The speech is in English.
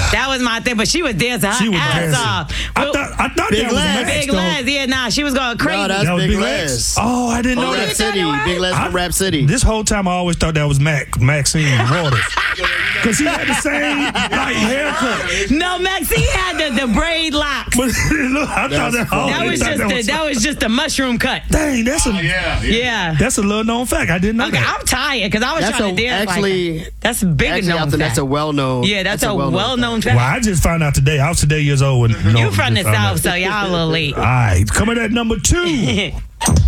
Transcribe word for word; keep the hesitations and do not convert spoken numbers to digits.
That was my thing, but she was dancing her She was ass dancing. off. I Well, thought I thought Big that was Les. Max, Big though. Les, yeah, nah, she was going crazy. No, that's That was Big Big Les. Les. Oh, I didn't know From that. Rap City. Big Les from I- Rap City. This whole time I always thought that was Mac, Maxine Waters. Because he had the same like haircut. No, Maxine had the, the braid locks. But look, I thought that, I That always was thought just that the, was, that was just a mushroom cut. dang, that's a Yeah, yeah. Yeah. that's a little known fact. I didn't know Okay, that. I'm tired because I was That's trying a- to dance actually- like that. That's a big Actually, I known think fact. that's a well-known. yeah, that's, a well-known fact. Well, fact. I just found out today. I was today years old when You from the south, so y'all a little late. All right, coming at number two.